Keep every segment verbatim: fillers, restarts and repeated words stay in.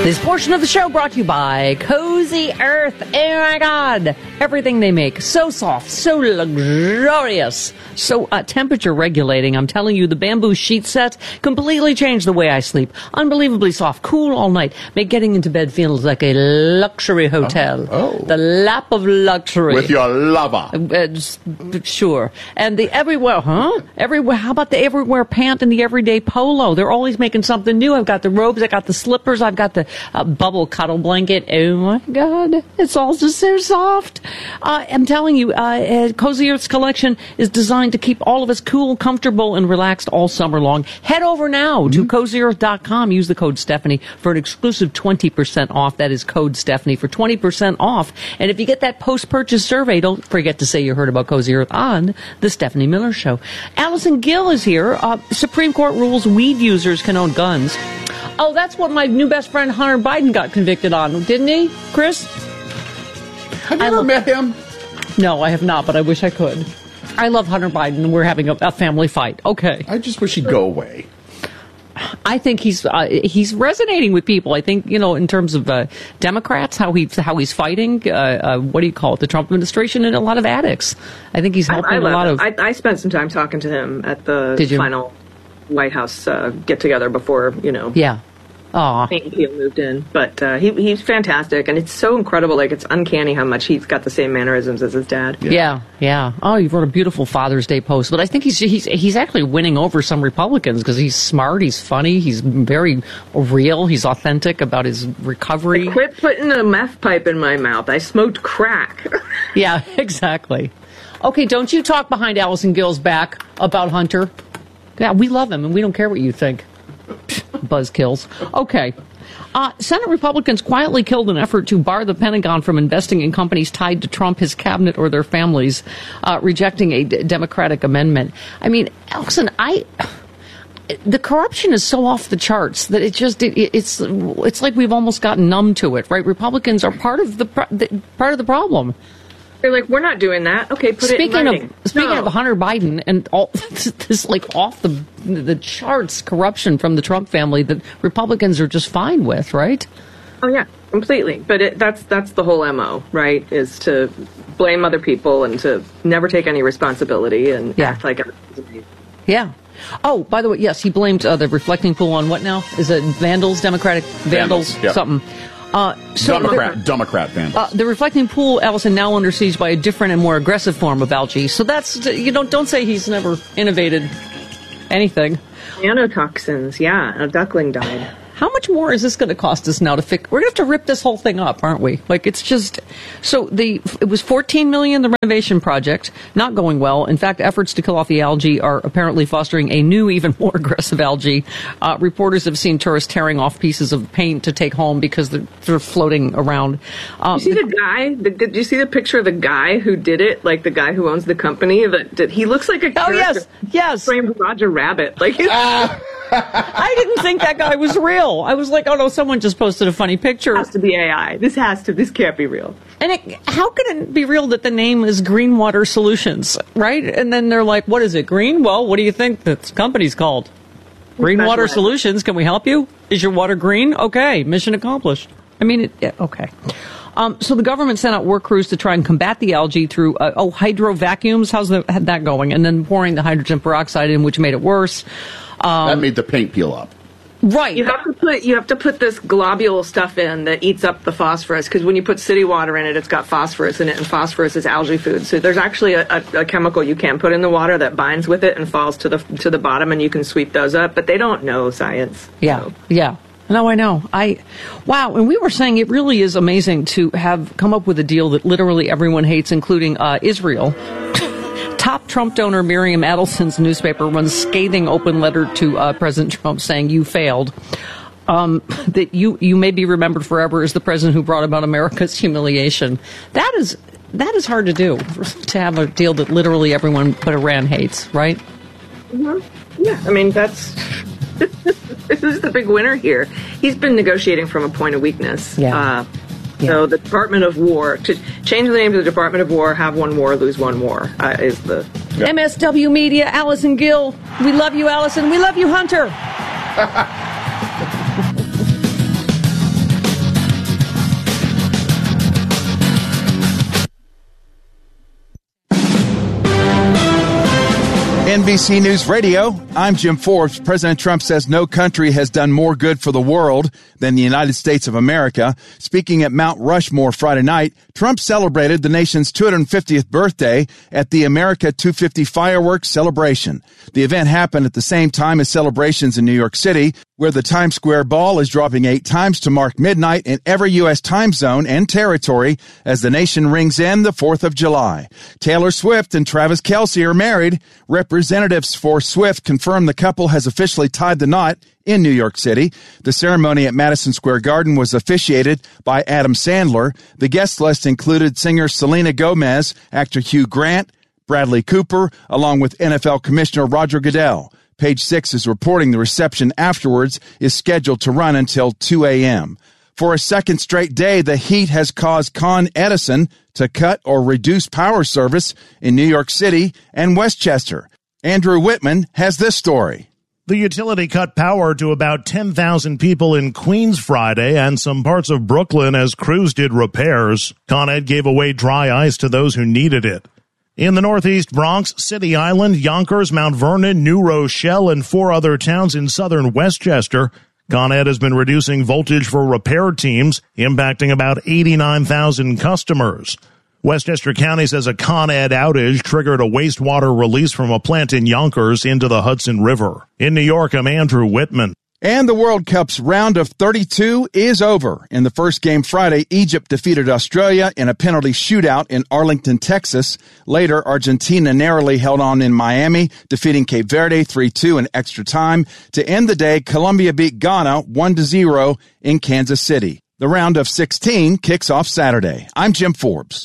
This portion of the show brought to you by Cozy Earth. Oh my God. Everything they make, so soft, so luxurious, so uh, temperature regulating. I'm telling you, the bamboo sheet set completely changed the way I sleep. Unbelievably soft, cool all night. Make getting into bed feel like a luxury hotel. Oh, oh. The lap of luxury. With your lover. Uh, just, sure. And the everywhere, huh? Everywhere. How about the everywhere pant and the everyday polo? They're always making something new. I've got the robes, I got the slippers, I've got the uh, bubble cuddle blanket. Oh my God. It's all just so soft. Uh, I'm telling you, uh, uh, Cozy Earth's collection is designed to keep all of us cool, comfortable, and relaxed all summer long. Head over now to mm-hmm. cozy earth dot com. Use the code Stephanie for an exclusive twenty percent off. That is code Stephanie for twenty percent off. And if you get that post-purchase survey, don't forget to say you heard about Cozy Earth on The Stephanie Miller Show. Allison Gill is here. Uh, Supreme Court rules weed users can own guns. Oh, that's what my new best friend Hunter Biden got convicted on, didn't he, Chris? Have you I ever love- met him? No, I have not, but I wish I could. I love Hunter Biden, and we're having a, a family fight. Okay. I just wish he'd go away. I think he's uh, he's resonating with people. I think, you know, in terms of uh, Democrats, how he how he's fighting. Uh, uh, what do you call it? The Trump administration and a lot of addicts. I think he's helping I, I a lot him. of. I, I spent some time talking to him at the Did you? final White House uh, get together before, you know. Yeah. Aw. He moved in, but uh, he he's fantastic, and it's so incredible. Like, it's uncanny how much he's got the same mannerisms as his dad. Yeah. yeah, yeah. Oh, you wrote a beautiful Father's Day post, but I think he's he's he's actually winning over some Republicans because he's smart, he's funny, he's very real, he's authentic about his recovery. Like, quit putting a meth pipe in my mouth. I smoked crack. Yeah, exactly. Okay, don't you talk behind Allison Gill's back about Hunter. Yeah, we love him, and we don't care what you think. Buzzkills. Okay. Uh, Senate Republicans quietly killed an effort to bar the Pentagon from investing in companies tied to Trump, his cabinet, or their families, uh, rejecting a d- Democratic amendment. I mean, Allison, I... The corruption is so off the charts that it just it, it's it's like we've almost gotten numb to it, right? Republicans are part of the, pro- the part of the problem. They're like, we're not doing that. Okay, put speaking it in writing. of speaking no. of Hunter Biden and all this like off the the charts corruption from the Trump family that Republicans are just fine with, right? Oh yeah, completely. But it, that's that's the whole M O, right? Is to blame other people and to never take any responsibility and yeah. act like everything's amazing. Yeah. Oh, by the way, yes, he blamed uh, the reflecting pool on what now? Is it vandals, Democratic vandals, vandals yep. something? Uh, so Democrat, the, Democrat vandals. Uh, the reflecting pool, Allison, now under siege by a different and more aggressive form of algae. So that's, you know, don't say he's never innovated anything. Nanotoxins, yeah, a duckling died. How much more is this going to cost us now to fix? We're going to have to rip this whole thing up, aren't we? Like, it's just so the it was fourteen million dollars the renovation project, not going well. In fact, efforts to kill off the algae are apparently fostering a new, even more aggressive algae. Uh, reporters have seen tourists tearing off pieces of paint to take home because they're, they're floating around. Um, you see the, the guy? The, did you see the picture of the guy who did it? Like the guy who owns the company? That, that he looks like a oh yes, yes, framed Roger Rabbit. Like. Ah. I didn't think that guy was real. I was like, oh no, someone just posted a funny picture. This has to be A I. This has to. This can't be real. And it, how can it be real that the name is Greenwater Solutions, right? And then they're like, what is it, green? Well, what do you think the company's called? Greenwater Solutions. Can we help you? Is your water green? Okay, mission accomplished. I mean, it, yeah, okay. Um, so the government sent out work crews to try and combat the algae through, uh, oh, hydro vacuums. How's the, that going? And then pouring the hydrogen peroxide in, which made it worse. Um, that made the paint peel up. Right. You have to put you have to put this globule stuff in that eats up the phosphorus, because when you put city water in it, it's got phosphorus in it, and phosphorus is algae food. So there's actually a, a, a chemical you can put in the water that binds with it and falls to the to the bottom, and you can sweep those up. But they don't know science. Yeah. So. Yeah. No, I know. I, wow. And we were saying it really is amazing to have come up with a deal that literally everyone hates, including uh, Israel. Top Trump donor Miriam Adelson's newspaper runs scathing open letter to uh, President Trump saying, you failed. Um, that you, you may be remembered forever as the president who brought about America's humiliation. That is that is hard to do, to have a deal that literally everyone but Iran hates, right? Mm-hmm. Yeah, I mean, that's... This is the big winner here. He's been negotiating from a point of weakness. Yeah. Uh, yeah. So the Department of War, to change the name to the Department of War, have one war, lose one war, uh, is the... Yeah. M S W Media, Allison Gill. We love you, Allison. We love you, Hunter. N B C News Radio, I'm Jim Forbes. President Trump says no country has done more good for the world than the United States of America. Speaking at Mount Rushmore Friday night, Trump celebrated the nation's two hundred fiftieth birthday at the America two fifty fireworks celebration. The event happened at the same time as celebrations in New York City, where the Times Square ball is dropping eight times to mark midnight in every U S time zone and territory as the nation rings in the fourth of July. Taylor Swift and Travis Kelce are married. Representatives for Swift confirmed the couple has officially tied the knot in New York City. The ceremony at Madison Square Garden was officiated by Adam Sandler. The guest list included singer Selena Gomez, actor Hugh Grant, Bradley Cooper, along with N F L Commissioner Roger Goodell. Page Six is reporting the reception afterwards is scheduled to run until two a.m. For a second straight day, the heat has caused Con Edison to cut or reduce power service in New York City and Westchester. Andrew Whitman has this story. The utility cut power to about ten thousand people in Queens Friday and some parts of Brooklyn as crews did repairs. Con Ed gave away dry ice to those who needed it. In the Northeast Bronx, City Island, Yonkers, Mount Vernon, New Rochelle, and four other towns in southern Westchester, Con Ed has been reducing voltage for repair teams, impacting about eighty-nine thousand customers. Westchester County says a Con Ed outage triggered a wastewater release from a plant in Yonkers into the Hudson River. In New York, I'm Andrew Whitman. And the World Cup's round of thirty-two is over. In the first game Friday, Egypt defeated Australia in a penalty shootout in Arlington, Texas. Later, Argentina narrowly held on in Miami, defeating Cape Verde three two in extra time. To end the day, Colombia beat Ghana one to zero in Kansas City. The round of sixteen kicks off Saturday. I'm Jim Forbes.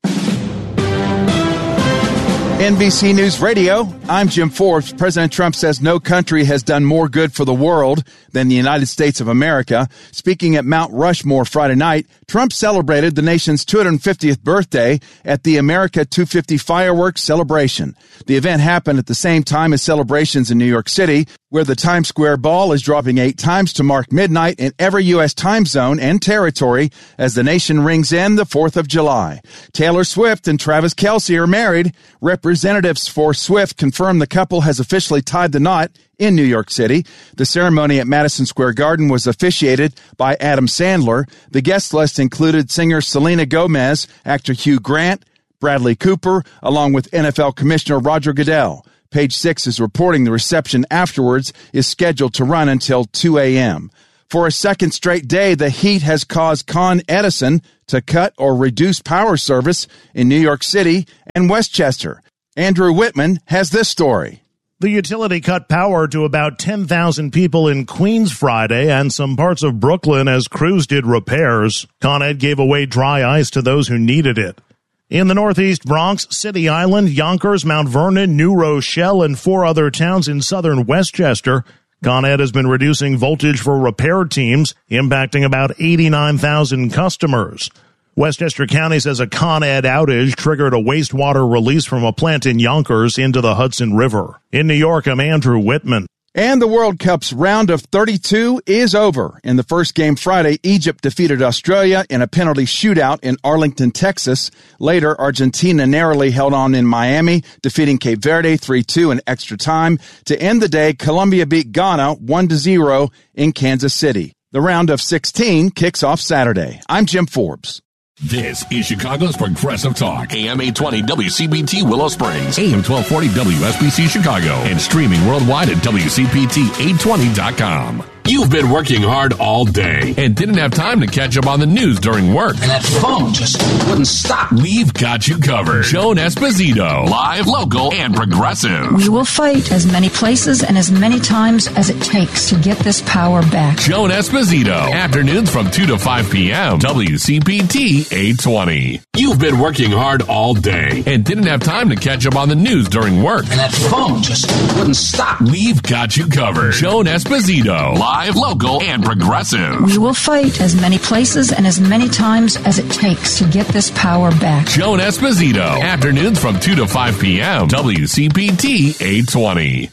N B C News Radio, I'm Jim Forbes. President Trump says no country has done more good for the world than the United States of America. Speaking at Mount Rushmore Friday night, Trump celebrated the nation's two hundred fiftieth birthday at the America two fifty fireworks celebration. The event happened at the same time as celebrations in New York City, where the Times Square ball is dropping eight times to mark midnight in every U S time zone and territory as the nation rings in the fourth of July. Taylor Swift and Travis Kelce are married. Representatives for Swift confirmed the couple has officially tied the knot in New York City. The ceremony at Madison Square Garden was officiated by Adam Sandler. The guest list included singer Selena Gomez, actor Hugh Grant, Bradley Cooper, along with N F L Commissioner Roger Goodell. Page Six is reporting the reception afterwards is scheduled to run until two a.m. For a second straight day, the heat has caused Con Edison to cut or reduce power service in New York City and Westchester. Andrew Whitman has this story. The utility cut power to about ten thousand people in Queens Friday and some parts of Brooklyn as crews did repairs. Con Ed gave away dry ice to those who needed it. In the Northeast Bronx, City Island, Yonkers, Mount Vernon, New Rochelle, and four other towns in southern Westchester, Con Ed has been reducing voltage for repair teams, impacting about eighty-nine thousand customers. Westchester County says a Con Ed outage triggered a wastewater release from a plant in Yonkers into the Hudson River. In New York, I'm Andrew Whitman. And the World Cup's round of thirty-two is over. In the first game Friday, Egypt defeated Australia in a penalty shootout in Arlington, Texas. Later, Argentina narrowly held on in Miami, defeating Cape Verde three two in extra time. To end the day, Colombia beat Ghana one to zero in Kansas City. The round of sixteen kicks off Saturday. I'm Jim Forbes. This is Chicago's Progressive Talk. A M eight twenty W C B T Willow Springs, A M twelve forty W S B C Chicago, and streaming worldwide at W C P T eight twenty dot com. You've been working hard all day and didn't have time to catch up on the news during work. And that phone just wouldn't stop. We've got you covered. Joan Esposito, live, local, and progressive. We will fight as many places and as many times as it takes to get this power back. Joan Esposito, afternoons from two to five p.m. W C P T eight twenty. You've been working hard all day and didn't have time to catch up on the news during work. And that phone just wouldn't stop. We've got you covered. Joan Esposito, live, local, and progressive. We will fight as many places and as many times as it takes to get this power back. Joan Esposito, afternoons from two to five p.m. W C P T eight twenty.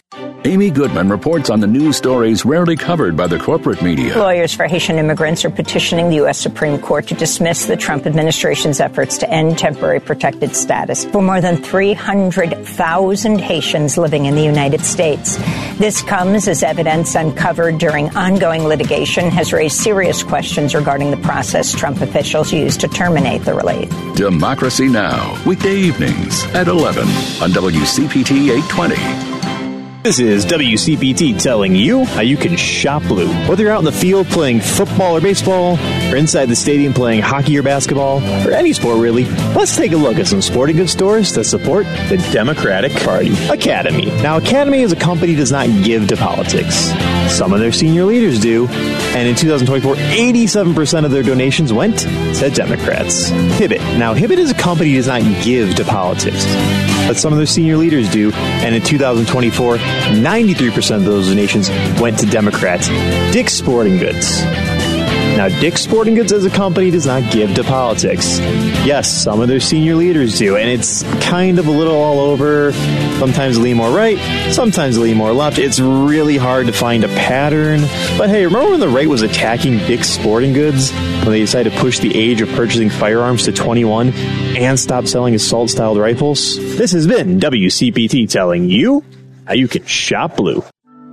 Amy Goodman reports on the news stories rarely covered by the corporate media. Lawyers for Haitian immigrants are petitioning the U S Supreme Court to dismiss the Trump administration's efforts to end temporary protected status for more than three hundred thousand Haitians living in the United States. This comes as evidence uncovered during ongoing litigation has raised serious questions regarding the process Trump officials used to terminate the relief. Democracy Now! Weekday evenings at eleven on W C P T eight twenty. This is W C P T telling you how you can shop blue. Whether you're out in the field playing football or baseball, or inside the stadium playing hockey or basketball, or any sport really, let's take a look at some sporting goods stores that support the Democratic Party. Academy. Now, Academy as a company does not give to politics. Some of their senior leaders do, and in two thousand twenty-four, eighty-seven percent of their donations went to Democrats. Hibbett. Now, Hibbett as a company does not give to politics, but some of their senior leaders do, and in two thousand twenty-four, ninety-three percent of those donations went to Democrats. Dick's Sporting Goods. Now, Dick's Sporting Goods as a company does not give to politics. Yes, some of their senior leaders do, and it's kind of a little all over. Sometimes lean more right, sometimes lean more left. It's really hard to find a pattern. But hey, remember when the right was attacking Dick's Sporting Goods when they decided to push the age of purchasing firearms to twenty-one and stop selling assault-styled rifles? This has been W C P T telling you how you can shop blue.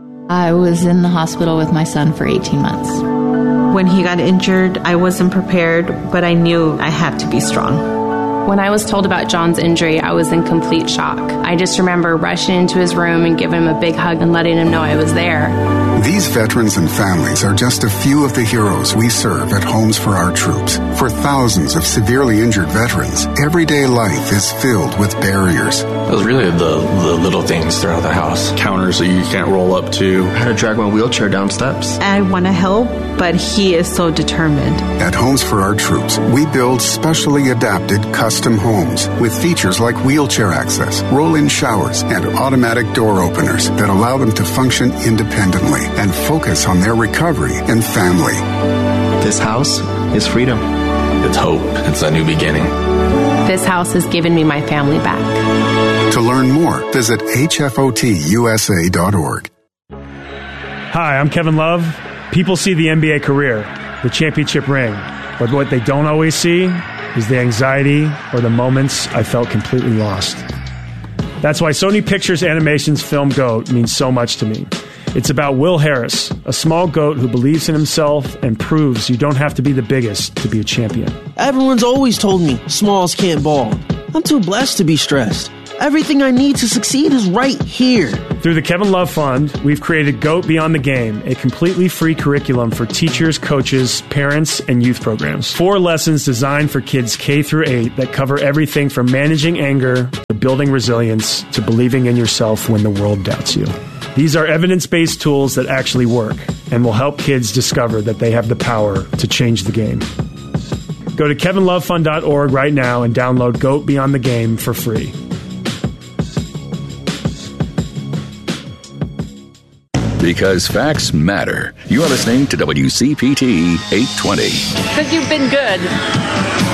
I was in the hospital with my son for eighteen months. When he got injured, I wasn't prepared, but I knew I had to be strong. When I was told about John's injury, I was in complete shock. I just remember rushing into his room and giving him a big hug and letting him know I was there. These veterans and families are just a few of the heroes we serve at Homes for Our Troops. For thousands of severely injured veterans, everyday life is filled with barriers. It was really the, the little things throughout the house. Counters that you can't roll up to. I had to drag my wheelchair down steps. I want to help, but he is so determined. At Homes for Our Troops, we build specially adapted custom homes with features like wheelchair access, roll-in showers, and automatic door openers that allow them to function independently and focus on their recovery and family. This house is freedom. It's hope. It's a new beginning. This house has given me my family back. To learn more, visit H F O T U S A dot org. Hi, I'm Kevin Love. People see the N B A career, the championship ring, but what they don't always see is the anxiety or the moments I felt completely lost. That's why Sony Pictures Animation's film GOAT means so much to me. It's about Will Harris, a small goat who believes in himself and proves you don't have to be the biggest to be a champion. Everyone's always told me smalls can't ball. I'm too blessed to be stressed. Everything I need to succeed is right here. Through the Kevin Love Fund, we've created GOAT Beyond the Game, a completely free curriculum for teachers, coaches, parents, and youth programs. Four lessons designed for kids K through eight that cover everything from managing anger to building resilience to believing in yourself when the world doubts you. These are evidence-based tools that actually work and will help kids discover that they have the power to change the game. Go to kevin love fund dot org right now and download GOAT Beyond the Game for free. Because facts matter. You're listening to W C P T eight twenty. Because you've been good.